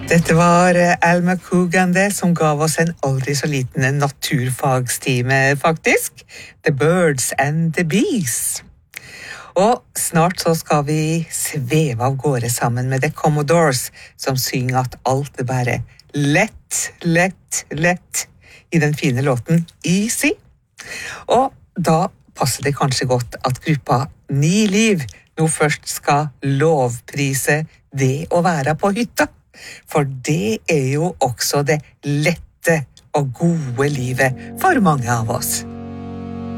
Dette var Al McCougan det, som gav oss en aldri så liten naturfagstime, faktisk. The Birds and the Bees. Og snart så skal vi sveve av gårde sammen med The Commodores, som synger at alt er bare lett, lett, lett i den fine låten Easy. Og da passer det kanskje godt at gruppa Ni Liv nå først skal lovprise det å være på hytta. For det er jo også det lette og gode livet for mange av oss.